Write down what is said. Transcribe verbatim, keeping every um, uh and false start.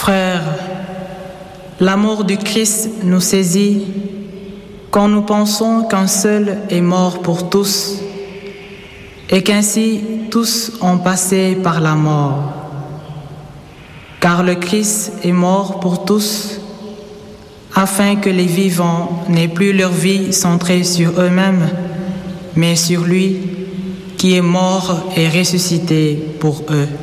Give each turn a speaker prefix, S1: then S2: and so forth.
S1: Frères, l'amour du Christ nous saisit quand nous pensons qu'un seul est mort pour tous et qu'ainsi tous ont passé par la mort. Car le Christ est mort pour tous, afin que les vivants n'aient plus leur vie centrée sur eux-mêmes, mais sur lui qui est mort et ressuscité pour eux.